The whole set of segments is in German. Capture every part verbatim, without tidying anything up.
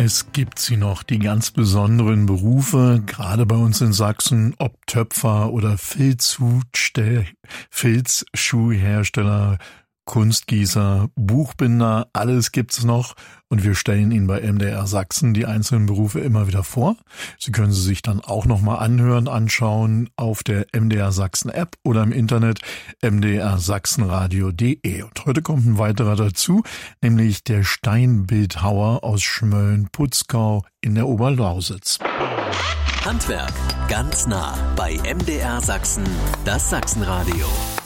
es gibt sie noch, die ganz besonderen Berufe, gerade bei uns in Sachsen, ob Töpfer oder Filzhutstell- Filzschuhhersteller, Kunstgießer, Buchbinder, alles gibt's noch und wir stellen Ihnen bei M D R Sachsen die einzelnen Berufe immer wieder vor. Sie können sie sich dann auch nochmal anhören, anschauen auf der M D R Sachsen App oder im Internet m d r sachsenradio punkt de. Und heute kommt ein weiterer dazu, nämlich der Steinbildhauer aus Schmölln-Putzgau in der Oberlausitz. Handwerk ganz nah bei M D R Sachsen, das Sachsenradio.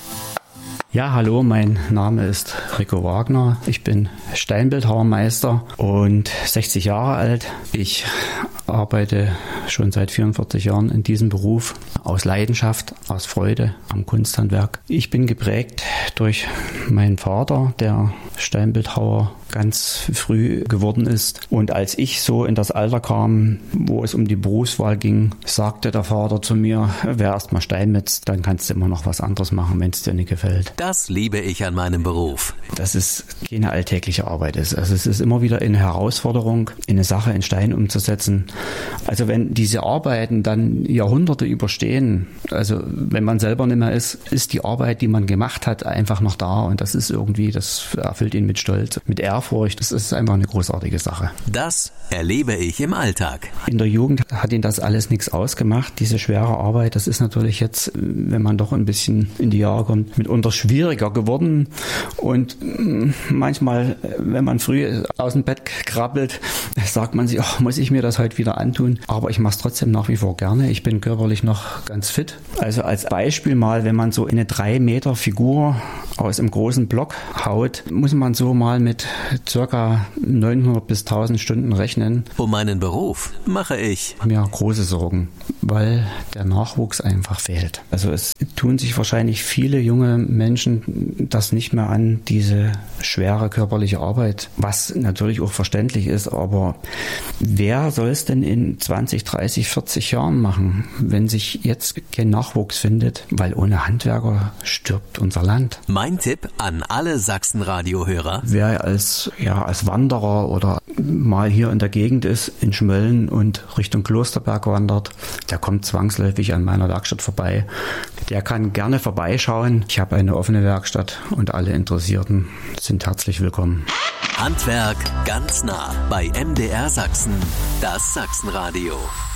Ja, hallo, mein Name ist Rico Wagner. Ich bin Steinbildhauermeister und sechzig Jahre alt. Ich arbeite schon seit vierundvierzig Jahren in diesem Beruf aus Leidenschaft, aus Freude am Kunsthandwerk. Ich bin geprägt durch meinen Vater, der Steinbildhauer ganz früh geworden ist. Und als ich so in das Alter kam, wo es um die Berufswahl ging, sagte der Vater zu mir, wer erst mal steinmetzt, dann kannst du immer noch was anderes machen, wenn es dir nicht gefällt. Das liebe ich an meinem Beruf. Dass es keine alltägliche Arbeit ist. Also es ist immer wieder eine Herausforderung, eine Sache in Stein umzusetzen. Also wenn diese Arbeiten dann Jahrhunderte überstehen, also wenn man selber nicht mehr ist, ist die Arbeit, die man gemacht hat, einfach noch da. Und das ist irgendwie, das erfüllt ihn mit Stolz, mit Ehrfurcht. Das ist einfach eine großartige Sache. Das erlebe ich im Alltag. In der Jugend hat ihn das alles nichts ausgemacht, diese schwere Arbeit. Das ist natürlich jetzt, wenn man doch ein bisschen in die Jahre kommt, mitunter schwieriger geworden. Und manchmal, wenn man früh aus dem Bett krabbelt, sagt man sich, oh, muss ich mir das heute wieder antun? Aber ich mache es trotzdem nach wie vor gerne. Ich bin körperlich noch ganz fit. Also als Beispiel mal, wenn man so eine drei Meter Figur aus einem großen Block haut, muss man so mal mit circa neunhundert bis tausend Stunden rechnen. Um meinen Beruf mache ich mir große Sorgen, weil der Nachwuchs einfach fehlt. Also es tun sich wahrscheinlich viele junge Menschen das nicht mehr an, diese schwere körperliche Arbeit, was natürlich auch verständlich ist, aber wer soll es denn in zwanzig, dreißig, vierzig Jahren machen, wenn sich jetzt kein Nachwuchs findet, weil ohne Handwerker stirbt unser Land. Mein Tipp an alle Sachsenradio-Hörer: Wer als, ja, als Wanderer oder mal hier in der Gegend ist, in Schmölln und Richtung Klosterberg wandert, der kommt zwangsläufig an meiner Werkstatt vorbei. Der kann gerne vorbeischauen. Ich habe eine offene Werkstatt und alle Interessierten sind herzlich willkommen. Handwerk ganz nah bei M D R Sachsen, das Sachsenradio.